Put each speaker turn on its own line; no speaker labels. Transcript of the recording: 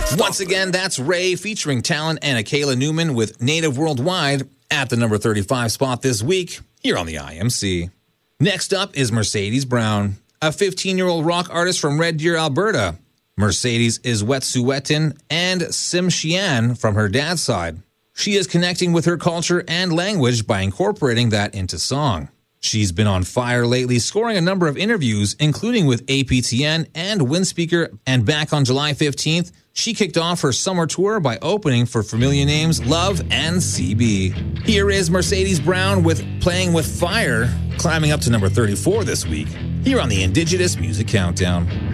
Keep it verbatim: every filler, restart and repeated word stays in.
Once again, that's Ray featuring Talon and Akela Newman with Native Worldwide at the number thirty-five spot this week here on the I M C. Next up is Mercedes Brown, a fifteen-year-old rock artist from Red Deer, Alberta. Mercedes is Wet'suwet'en and Tsimshian from her dad's side. She is connecting with her culture and language by incorporating that into song. She's been on fire lately, scoring a number of interviews, including with A P T N and Windspeaker, and back on July fifteenth, she kicked off her summer tour by opening for familiar names Love and C B. Here is Mercedes Brown with Playing with Fire, climbing up to number thirty-four this week, here on the Indigenous Music Countdown.